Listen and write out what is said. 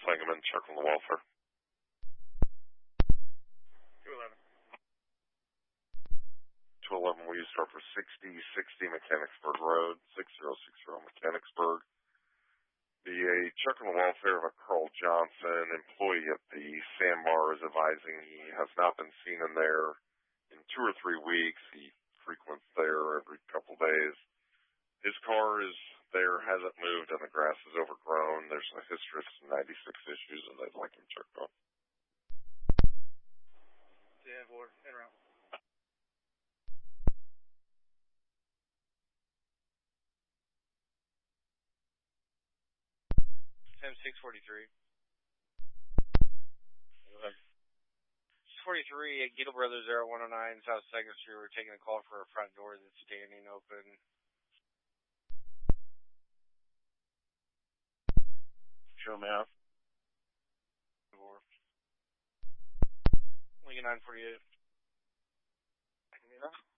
Sangamon, check on the welfare. 211. 211, will you start for 6060 Mechanicsburg Road, 6060 Mechanicsburg. The check on the welfare of a Carl Johnson, employee at the Sandbar, is advising he has not been seen in there in 2 or 3 weeks. He frequents there every couple days. His car is there, hasn't moved, and the grass is overgrown. There's a history of some 96 issues, and they'd like him checked on. 10-4, in route. Tim 643. 643 at Gittle Brothers there at 109 South 2nd Street. We're taking a call for a front door that's standing open. Show me out. Lincoln 948.